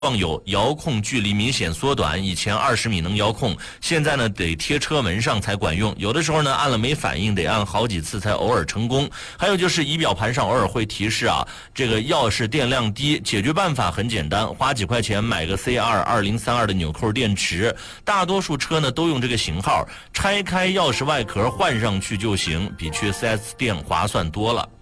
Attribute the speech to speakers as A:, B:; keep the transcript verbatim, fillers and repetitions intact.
A: 望有遥控距离明显缩短，以前二十米能遥控，现在呢得贴车门上才管用，有的时候呢按了没反应，得按好几次才偶尔成功。还有就是仪表盘上偶尔会提示啊，这个钥匙电量低，解决办法很简单，花几块钱买个 C R 二零三二的纽扣电池，大多数车呢都用这个型号，拆开钥匙外壳换上去就行，比去 四 S 店划算多了。